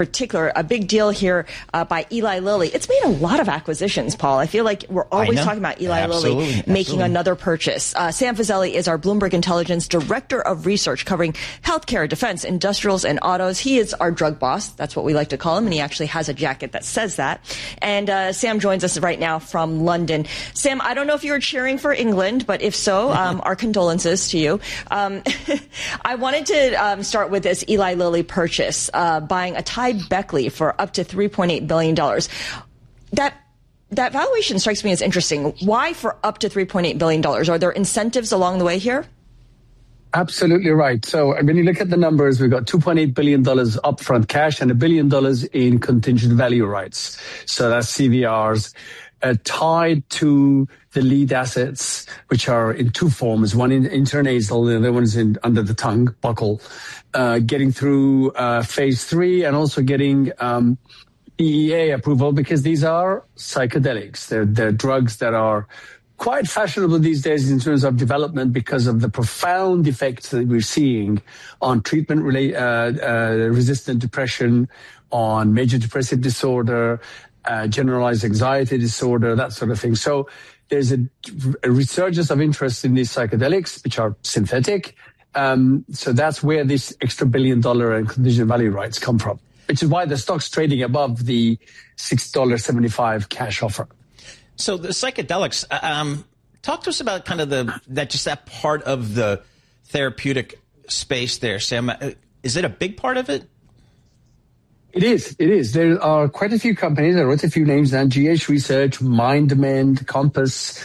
particular, a big deal here by Eli Lilly. It's made a lot of acquisitions, Paul. I feel like we're always talking about Eli Lilly making another purchase. Sam Fazeli is our Bloomberg Intelligence Director of Research covering healthcare, defense, industrials, and autos. He is our drug boss. That's what we like to call him, and he actually has a jacket that says that. And Sam joins us right now from London. Sam, I don't know if you were cheering for England, but if so, our condolences to you. I wanted to start with this Eli Lilly purchase, buying a Ty Beckley for up to $3.8 billion. That valuation strikes me as interesting. Why for up to $3.8 billion? Are there incentives along the way here? Absolutely right. So when you look at the numbers, we've got $2.8 billion upfront cash and $1 billion in contingent value rights. So that's CVRs. Tied to the lead assets, which are in two forms, one in intranasal, the other one is under the tongue, buccal, getting through phase 3 and also getting EEA approval, because these are psychedelics. They're drugs that are quite fashionable these days in terms of development because of the profound effects that we're seeing on treatment-resistant depression, on major depressive disorder, generalized anxiety disorder, that sort of thing. So there's a resurgence of interest in these psychedelics, which are synthetic. So that's where this extra $1 billion and contingent value rights come from, which is why the stock's trading above the $6.75 cash offer. So the psychedelics, talk to us about kind of that part of the therapeutic space there, Sam. Is it a big part of it? It is. There are quite a few companies. I wrote a few names down: GH Research, MindMend, Compass,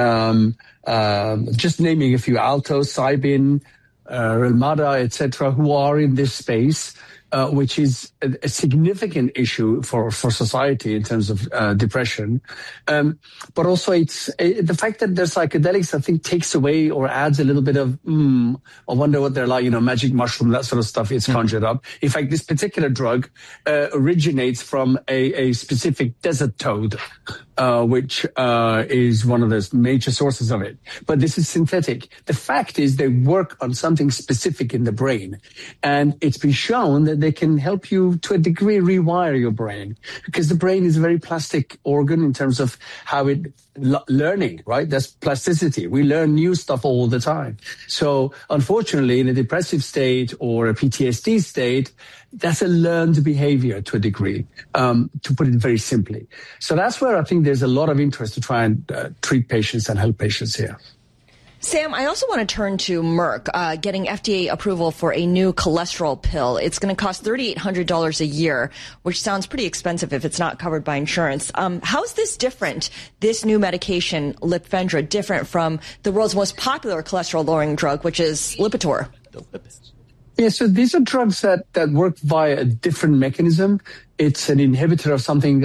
just naming a few, Altos, Cybin, Relmada, etc., who are in this space, which is a significant issue for society in terms of depression. But also it's the fact that they're psychedelics, I think, takes away or adds a little bit of, I wonder what they're like, magic mushroom, that sort of stuff is conjured up. In fact, this particular drug originates from a specific desert toad, which is one of the major sources of it. But this is synthetic. The fact is they work on something specific in the brain. And it's been shown that they can help you to a degree rewire your brain, because the brain is a very plastic organ in terms of how it learning, right? That's plasticity. We learn new stuff all the time. So unfortunately, in a depressive state or a PTSD state, that's a learned behavior to a degree, to put it very simply. So that's where I think there's a lot of interest to try and treat patients and help patients here. Sam, I also want to turn to Merck, getting FDA approval for a new cholesterol pill. It's going to cost $3,800 a year, which sounds pretty expensive if it's not covered by insurance. How is this different, this new medication, Lipfendra, different from the world's most popular cholesterol-lowering drug, which is Lipitor? Yeah, so these are drugs that work via a different mechanism. It's an inhibitor of something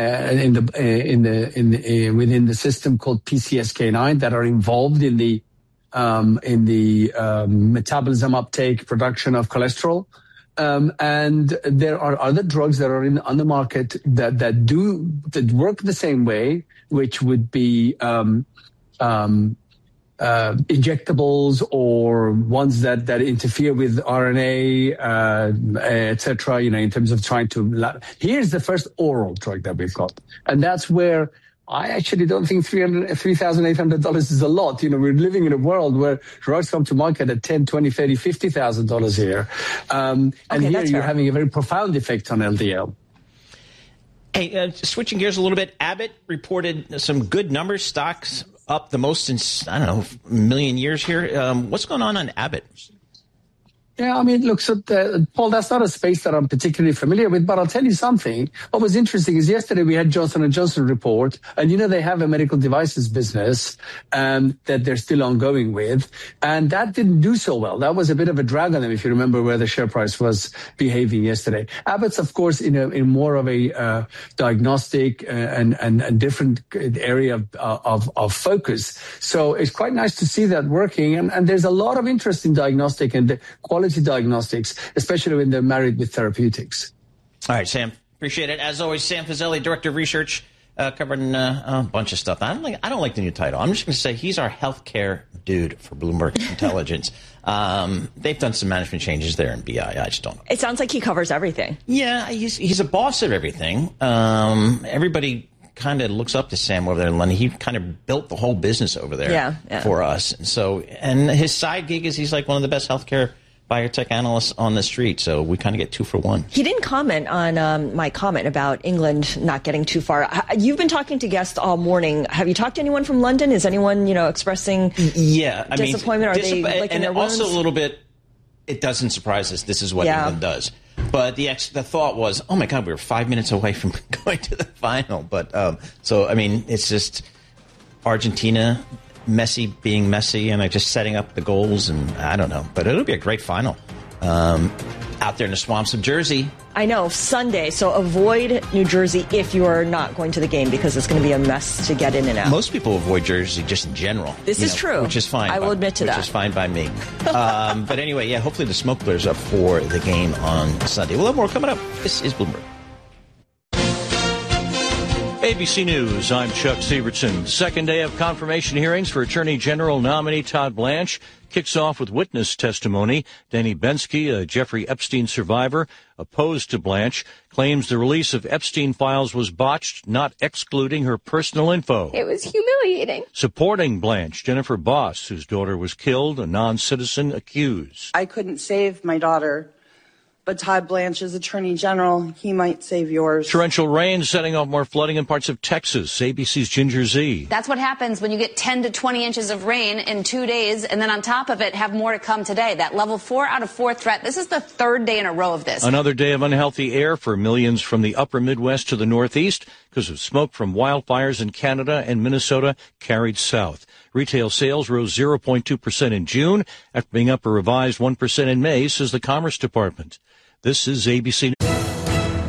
within the system called PCSK9 that are involved in the metabolism, uptake, production of cholesterol. And there are other drugs that are on the market that work the same way, which would be injectables or ones that interfere with RNA, etc. In terms of trying to. Here's the first oral drug that we've got, and that's where I actually don't think $3,800 is a lot. We're living in a world where drugs come to market at $10,000, $20,000, $30,000, $50,000 here, and here you're having a very profound effect on LDL. Hey, switching gears a little bit, Abbott reported some good numbers, stocks up the most since, I don't know, a million years here. What's going on Abbott? Yeah, look, so Paul, that's not a space that I'm particularly familiar with, but I'll tell you something. What was interesting is yesterday we had Johnson & Johnson report, and they have a medical devices business that they're still ongoing with, and that didn't do so well. That was a bit of a drag on them, if you remember where the share price was behaving yesterday. Abbott's, of course, in more of a diagnostic and different area of focus. So it's quite nice to see that working, and there's a lot of interest in diagnostic and the quality diagnostics, especially when they're married with therapeutics. All right, Sam. Appreciate it. As always, Sam Fazeli, Director of Research, covering a bunch of stuff. I don't like the new title. I'm just going to say he's our healthcare dude for Bloomberg Intelligence. They've done some management changes there in BI. I just don't know. It sounds like he covers everything. Yeah, he's a boss of everything. Everybody kind of looks up to Sam over there in London. He kind of built the whole business over there for us. And his side gig is he's like one of the best healthcare biotech analysts on the street. So we kind of get 2 for 1. He didn't comment on my comment about England not getting too far. You've been talking to guests all morning. Have you talked to anyone from London? Is anyone, expressing disappointment? Are they licking their wounds? Also a little bit, it doesn't surprise us. This is what England does. But the thought was, oh, my God, we were 5 minutes away from going to the final. But it's just Argentina, Messi being Messi, and just setting up the goals. And I don't know. But it'll be a great final out there in the swamps of Jersey. I know, Sunday. So avoid New Jersey if you are not going to the game because it's going to be a mess to get in and out. Most people avoid Jersey just in general. This is true. Which is fine. I will admit to that. Which is fine by me. But anyway, hopefully the smoke clears up for the game on Sunday. We'll have more coming up. This is Bloomberg. ABC News, I'm Chuck Sievertson. Second day of confirmation hearings for Attorney General nominee Todd Blanche kicks off with witness testimony. Danny Bensky, a Jeffrey Epstein survivor, opposed to Blanche, claims the release of Epstein files was botched, not excluding her personal info. It was humiliating. Supporting Blanche, Jennifer Boss, whose daughter was killed, a non-citizen accused. I couldn't save my daughter, but Todd Blanche is Attorney General. He might save yours. Torrential rain setting off more flooding in parts of Texas. ABC's Ginger Z. That's what happens when you get 10 to 20 inches of rain in 2 days, and then on top of it, have more to come today. That level 4 out of 4 threat. This is the 3rd day in a row of this. Another day of unhealthy air for millions from the upper Midwest to the Northeast because of smoke from wildfires in Canada and Minnesota carried south. Retail sales rose 0.2% in June after being up a revised 1% in May, says the Commerce Department. This is ABC News.